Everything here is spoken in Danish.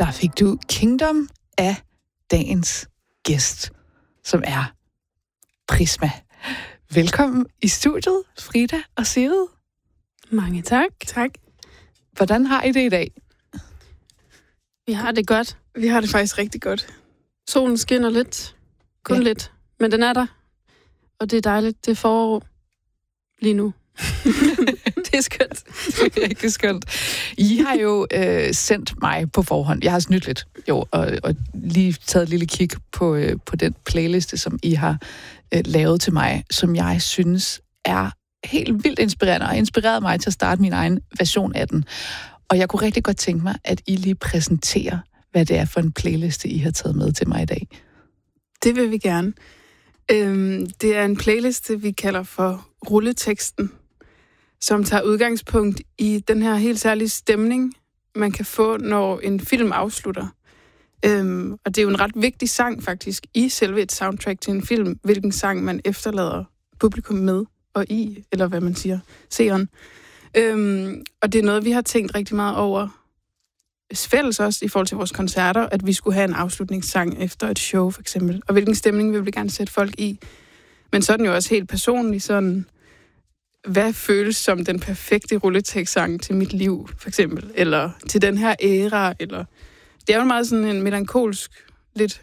der fik du Kingdom af dagens gæst, som er Prisma. Velkommen i studiet, Frida og Sigrid. Mange tak. Tak. Hvordan har I det i dag? Vi har det godt. Vi har det faktisk rigtig godt. Solen skinner lidt. Kun lidt. Men den er der. Og det er dejligt. Det er forår lige nu. Det er skønt. Det er rigtig skønt. I har jo sendt mig på forhånd. Jeg har snydt lidt, og lige taget et lille kig på den playliste, som I har lavet til mig, som jeg synes er helt vildt inspirerende, og inspireret mig til at starte min egen version af den. Og jeg kunne rigtig godt tænke mig, at I lige præsenterer, hvad det er for en playliste, I har taget med til mig i dag. Det vil vi gerne. Det er en playliste, vi kalder for Rulleteksten, som tager udgangspunkt i den her helt særlige stemning, man kan få, når en film afslutter. Og det er jo en ret vigtig sang faktisk i selve et soundtrack til en film, hvilken sang man efterlader publikum med og i, eller hvad man siger, seeren. Og det er noget, vi har tænkt rigtig meget over fælles også i forhold til vores koncerter, at vi skulle have en afslutningssang efter et show, for eksempel. Og hvilken stemning vil vi gerne sætte folk i. Men så er den jo også helt personlig, sådan, hvad føles som den perfekte rulletekst-sang til mit liv, for eksempel, eller til den her æra, eller... Det er jo meget sådan en melankolsk, lidt